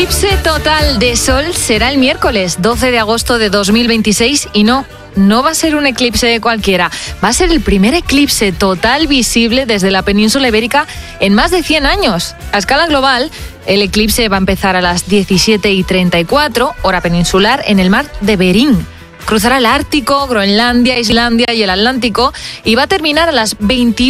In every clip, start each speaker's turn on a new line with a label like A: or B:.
A: eclipse total de sol será el miércoles 12 de agosto de 2026 y no va a ser un eclipse cualquiera. Va a ser el primer eclipse total visible desde la península ibérica en más de 100 años. A escala global, el eclipse va a empezar a las 17:34, hora peninsular, en el mar de Bering. Cruzará el Ártico, Groenlandia, Islandia y el Atlántico y va a terminar a las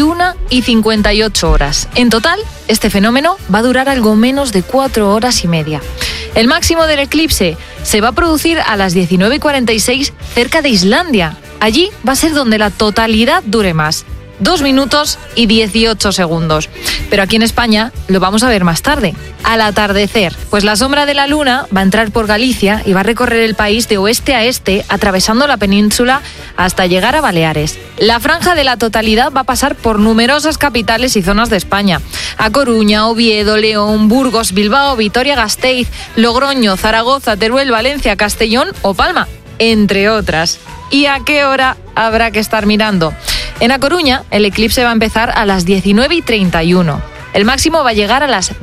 A: 21:58 horas. En total, este fenómeno va a durar algo menos de 4 horas y media. El máximo del eclipse se va a producir a las 19:46 cerca de Islandia. Allí va a ser donde la totalidad dure más. 2 minutos y 18 segundos. Pero aquí en España lo vamos a ver más tarde, al atardecer, pues la sombra de la luna va a entrar por Galicia y va a recorrer el país de oeste a este, atravesando la península hasta llegar a Baleares. La franja de la totalidad va a pasar por numerosas capitales y zonas de España: A Coruña, Oviedo, León, Burgos, Bilbao, Vitoria-Gasteiz, Logroño, Zaragoza, Teruel, Valencia, Castellón o Palma, entre otras. ¿Y a qué hora habrá que estar mirando? En A Coruña, el eclipse va a empezar a las 19:31. El máximo va a llegar a las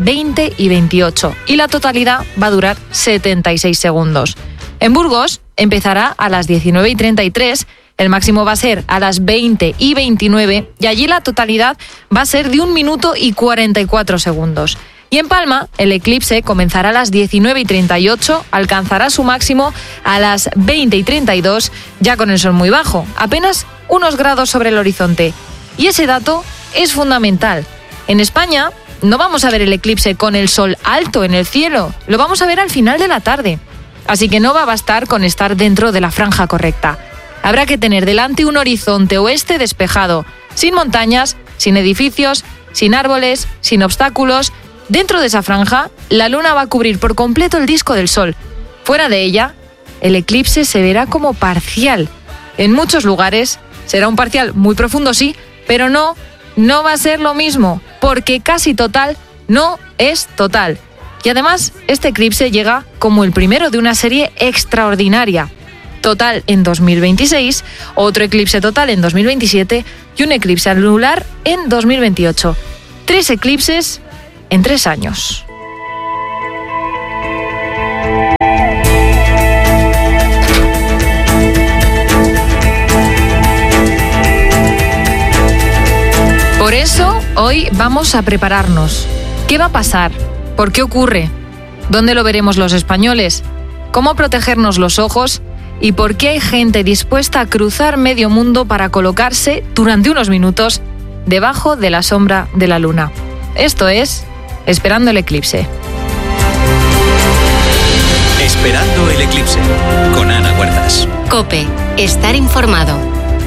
A: 20:28 y la totalidad va a durar 76 segundos. En Burgos empezará a las 19:33, el máximo va a ser a las 20:29 y allí la totalidad va a ser de 1 minuto y 44 segundos. Y en Palma, el eclipse comenzará a las 19:38, alcanzará su máximo a las 20:32, ya con el sol muy bajo, apenas unos grados sobre el horizonte. Y ese dato es fundamental. En España no vamos a ver el eclipse con el sol alto en el cielo, lo vamos a ver al final de la tarde. Así que no va a bastar con estar dentro de la franja correcta. Habrá que tener delante un horizonte oeste despejado, sin montañas, sin edificios, sin árboles, sin obstáculos. Dentro de esa franja, la luna va a cubrir por completo el disco del sol. Fuera de ella, el eclipse se verá como parcial. En muchos lugares será un parcial muy profundo, sí, pero no va a ser lo mismo, porque casi total no es total. Y además, este eclipse llega como el primero de una serie extraordinaria. Total en 2026, otro eclipse total en 2027 y un eclipse anular en 2028. 3 eclipses en 3 años. Por eso, hoy vamos a prepararnos. ¿Qué va a pasar? ¿Por qué ocurre? ¿Dónde lo veremos los españoles? ¿Cómo protegernos los ojos? ¿Y por qué hay gente dispuesta a cruzar medio mundo para colocarse durante unos minutos debajo de la sombra de la luna? Esto es Esperando el eclipse.
B: Esperando el eclipse, con Ana Huertas.
C: COPE, estar informado.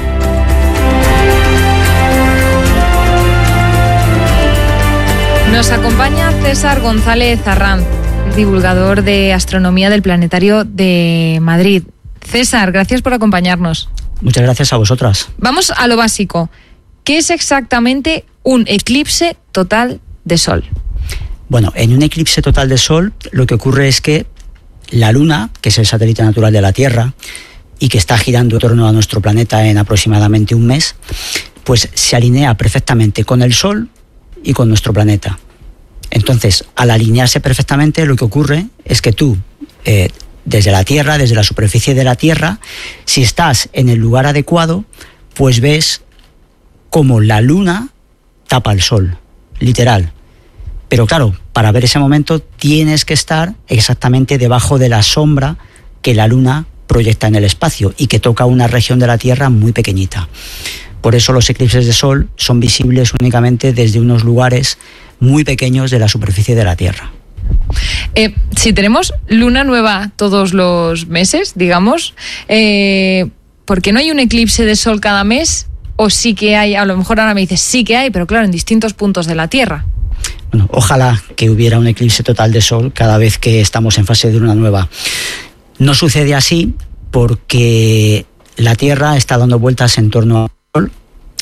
A: Nos acompaña César González Arranz, divulgador de astronomía del Planetario de Madrid. César, gracias por acompañarnos.
D: Muchas gracias a vosotras.
A: Vamos a lo básico. ¿Qué es exactamente un eclipse total de sol?
D: Bueno, en un eclipse total de sol lo que ocurre es que la Luna, que es el satélite natural de la Tierra y que está girando en torno a nuestro planeta en aproximadamente un mes, pues se alinea perfectamente con el Sol y con nuestro planeta. Entonces, al alinearse perfectamente, lo que ocurre es que tú, desde la Tierra, desde la superficie de la Tierra, si estás en el lugar adecuado, pues ves como la Luna tapa el Sol, literal. Pero claro, para ver ese momento tienes que estar exactamente debajo de la sombra que la Luna proyecta en el espacio y que toca una región de la Tierra muy pequeñita. Por eso los eclipses de sol son visibles únicamente desde unos lugares muy pequeños de la superficie de la Tierra.
A: Si tenemos luna nueva todos los meses, digamos, ¿por qué no hay un eclipse de sol cada mes? ¿O sí que hay? A lo mejor ahora me dices sí que hay, pero claro, en distintos puntos de la Tierra.
D: Bueno, ojalá que hubiera un eclipse total de sol cada vez que estamos en fase de luna nueva. No sucede así porque la Tierra está dando vueltas en torno al Sol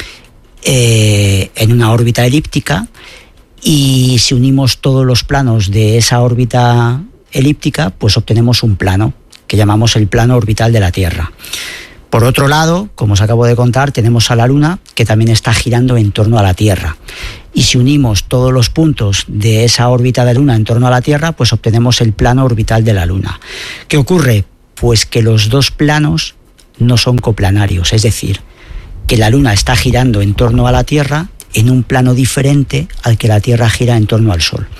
D: en una órbita elíptica, y si unimos todos los planos de esa órbita elíptica, pues obtenemos un plano que llamamos el plano orbital de la Tierra. Por otro lado, como os acabo de contar, tenemos a la Luna, que también está girando en torno a la Tierra. Y si unimos todos los puntos de esa órbita de la Luna en torno a la Tierra, pues obtenemos el plano orbital de la Luna. ¿Qué ocurre? Pues que los dos planos no son coplanarios, es decir, que la Luna está girando en torno a la Tierra en un plano diferente al que la Tierra gira en torno al Sol.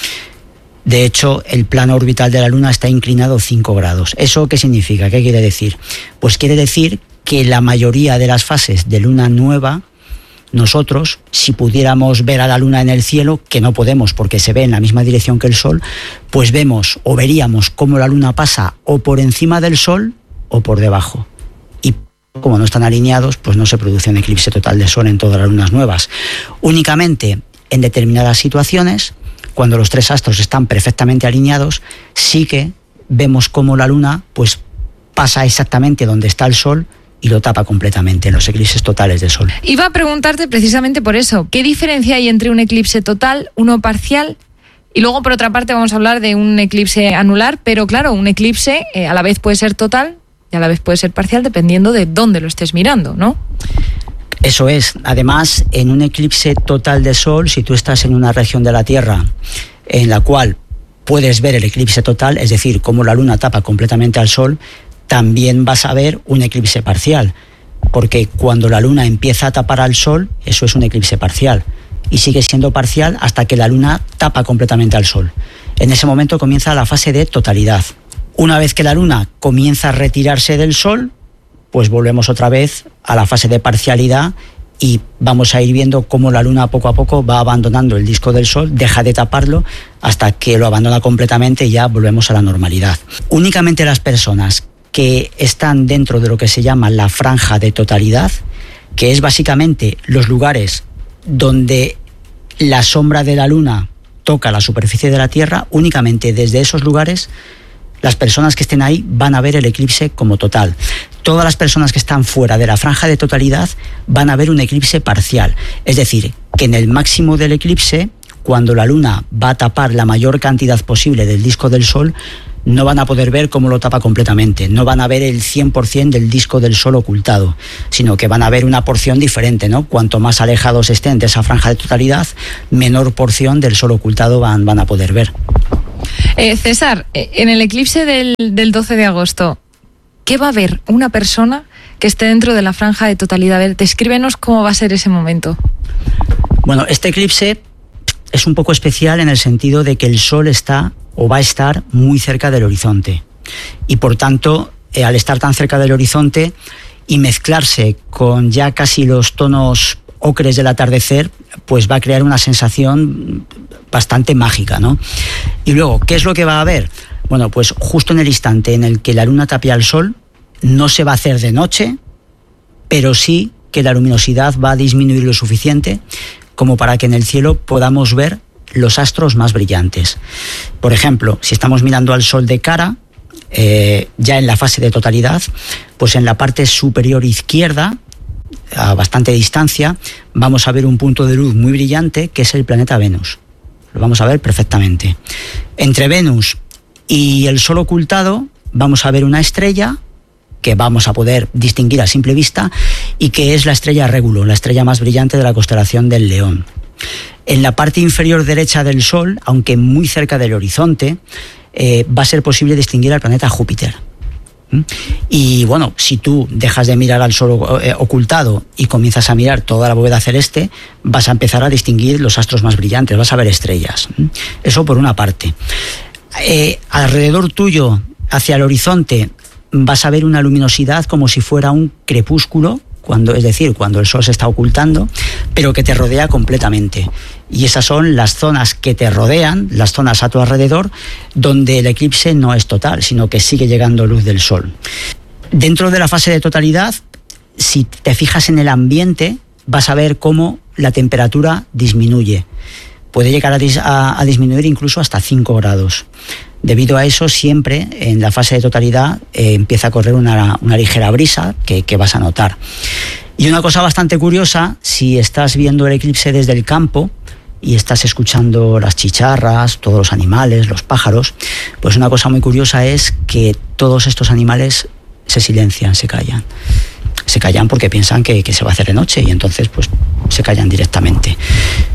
D: De hecho, el plano orbital de la Luna está inclinado 5 grados. ¿Eso qué significa? ¿Qué quiere decir? Pues quiere decir que la mayoría de las fases de luna nueva, nosotros, si pudiéramos ver a la Luna en el cielo, que no podemos porque se ve en la misma dirección que el Sol, pues vemos o veríamos cómo la Luna pasa o por encima del Sol o por debajo. Y como no están alineados, pues no se produce un eclipse total de Sol en todas las lunas nuevas. Únicamente en determinadas situaciones, cuando los 3 astros están perfectamente alineados, sí que vemos cómo la Luna pues pasa exactamente donde está el Sol y lo tapa completamente en los eclipses totales de Sol.
A: Iba a preguntarte precisamente por eso, ¿qué diferencia hay entre un eclipse total, uno parcial? Y luego, por otra parte, vamos a hablar de un eclipse anular, pero claro, un eclipse a la vez puede ser total y a la vez puede ser parcial dependiendo de dónde lo estés mirando, ¿no?
D: Eso es. Además, en un eclipse total de Sol, si tú estás en una región de la Tierra en la cual puedes ver el eclipse total, es decir, cómo la Luna tapa completamente al Sol, también vas a ver un eclipse parcial, porque cuando la Luna empieza a tapar al Sol, eso es un eclipse parcial, y sigue siendo parcial hasta que la Luna tapa completamente al Sol. En ese momento comienza la fase de totalidad. Una vez que la Luna comienza a retirarse del Sol, pues volvemos otra vez a la fase de parcialidad y vamos a ir viendo cómo la Luna poco a poco va abandonando el disco del Sol, deja de taparlo hasta que lo abandona completamente y ya volvemos a la normalidad. Únicamente las personas que están dentro de lo que se llama la franja de totalidad, que es básicamente los lugares donde la sombra de la Luna toca la superficie de la Tierra, únicamente desde esos lugares las personas que estén ahí van a ver el eclipse como total. Todas las personas que están fuera de la franja de totalidad van a ver un eclipse parcial. Es decir, que en el máximo del eclipse, cuando la Luna va a tapar la mayor cantidad posible del disco del Sol, no van a poder ver cómo lo tapa completamente, no van a ver el 100% del disco del Sol ocultado, sino que van a ver una porción diferente, ¿no? Cuanto más alejados estén de esa franja de totalidad, menor porción del Sol ocultado van a poder ver.
A: César, en el eclipse del 12 de agosto, ¿qué va a ver una persona que esté dentro de la franja de totalidad? A ver, descríbenos cómo va a ser ese momento.
D: Bueno, este eclipse es un poco especial en el sentido de que el Sol está o va a estar muy cerca del horizonte. Y por tanto, al estar tan cerca del horizonte y mezclarse con ya casi los tonos ocres del atardecer, pues va a crear una sensación bastante mágica, ¿no? Y luego, ¿qué es lo que va a haber? Bueno, pues justo en el instante en el que la Luna tape al Sol, no se va a hacer de noche, pero sí que la luminosidad va a disminuir lo suficiente como para que en el cielo podamos ver los astros más brillantes. Por ejemplo, si estamos mirando al Sol de cara, ya en la fase de totalidad, pues en la parte superior izquierda, a bastante distancia, vamos a ver un punto de luz muy brillante que es el planeta Venus. Lo vamos a ver perfectamente. Entre Venus y el Sol ocultado vamos a ver una estrella que vamos a poder distinguir a simple vista y que es la estrella Régulo, la estrella más brillante de la constelación del León. En la parte inferior derecha del Sol, aunque muy cerca del horizonte, va a ser posible distinguir al planeta Júpiter. Y bueno, si tú dejas de mirar al Sol ocultado y comienzas a mirar toda la bóveda celeste, vas a empezar a distinguir los astros más brillantes, vas a ver estrellas. Eso por una parte. Alrededor tuyo, hacia el horizonte, vas a ver una luminosidad como si fuera un crepúsculo, es decir, cuando el Sol se está ocultando, pero que te rodea completamente. Y esas son las zonas que te rodean, las zonas a tu alrededor, donde el eclipse no es total, sino que sigue llegando luz del Sol. Dentro de la fase de totalidad, si te fijas en el ambiente, vas a ver cómo la temperatura disminuye. Puede llegar a disminuir incluso hasta 5 grados. Debido a eso, siempre en la fase de totalidad empieza a correr una ligera brisa que vas a notar. Y una cosa bastante curiosa, si estás viendo el eclipse desde el campo y estás escuchando las chicharras, todos los animales, los pájaros, pues una cosa muy curiosa es que todos estos animales se silencian, se callan. Se callan porque piensan que se va a hacer de noche y entonces pues se callan directamente.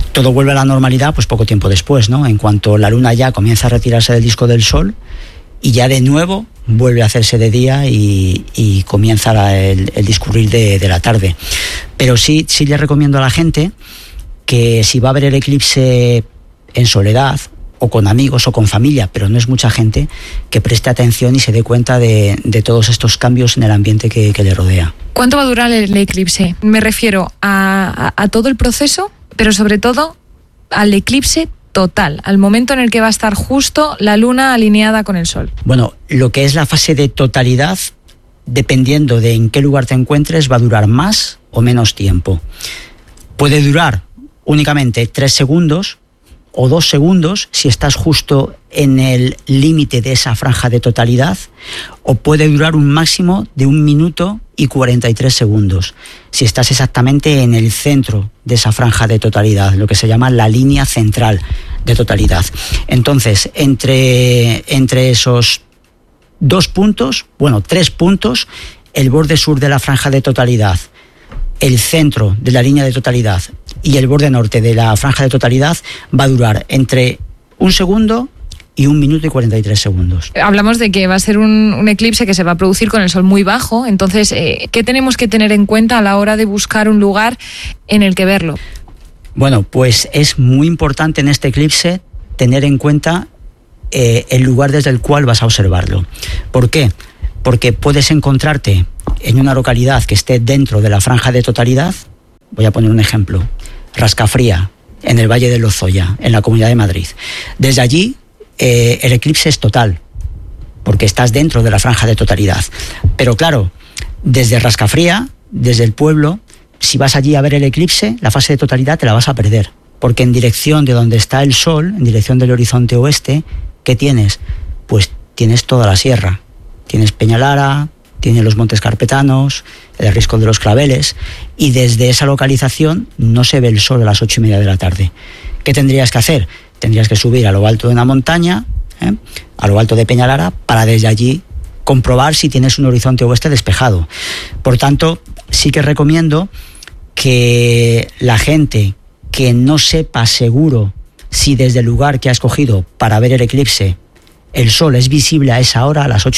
D: Todo vuelve a la normalidad pues poco tiempo después, ¿no? En cuanto la luna ya comienza a retirarse del disco del sol y ya de nuevo vuelve a hacerse de día y comienza el discurrir de la tarde. Pero sí le recomiendo a la gente que si va a ver el eclipse en soledad o con amigos o con familia, pero no es mucha gente, que preste atención y se dé cuenta de todos estos cambios en el ambiente que le rodea.
A: ¿Cuánto va a durar el eclipse? Me refiero a todo el proceso, pero sobre todo al eclipse total, al momento en el que va a estar justo la luna alineada con el sol.
D: Bueno, lo que es la fase de totalidad, dependiendo de en qué lugar te encuentres, va a durar más o menos tiempo. Puede durar únicamente 3 segundos o 2 segundos si estás justo en el límite de esa franja de totalidad, o puede durar un máximo de 1 minuto y 43 segundos si estás exactamente en el centro de esa franja de totalidad, lo que se llama la línea central de totalidad. Entonces, entre esos 2 puntos, 3 puntos, el borde sur de la franja de totalidad, el centro de la línea de totalidad y el borde norte de la franja de totalidad va a durar entre 1 segundo y 1 minuto y 43 segundos.
A: Hablamos de que va a ser un eclipse que se va a producir con el sol muy bajo, entonces, ¿qué tenemos que tener en cuenta a la hora de buscar un lugar en el que verlo?
D: Bueno, pues es muy importante en este eclipse tener en cuenta el lugar desde el cual vas a observarlo. ¿Por qué? Porque puedes encontrarte en una localidad que esté dentro de la franja de totalidad. Voy a poner un ejemplo: Rascafría, en el Valle de Lozoya, en la Comunidad de Madrid. Desde allí el eclipse es total, porque estás dentro de la franja de totalidad. Pero claro, desde Rascafría, desde el pueblo, si vas allí a ver el eclipse, la fase de totalidad te la vas a perder, porque en dirección de donde está el sol, en dirección del horizonte oeste, ¿qué tienes? Pues tienes toda la sierra. Tienes Peñalara, tienes los Montes Carpetanos, el Risco de los Claveles, y desde esa localización no se ve el sol a las 8:30 de la tarde. ¿Qué tendrías que hacer? Tendrías que subir a lo alto de una montaña, a lo alto de Peñalara, para desde allí comprobar si tienes un horizonte oeste despejado. Por tanto, sí que recomiendo que la gente que no sepa seguro si desde el lugar que ha escogido para ver el eclipse el sol es visible a esa hora, a las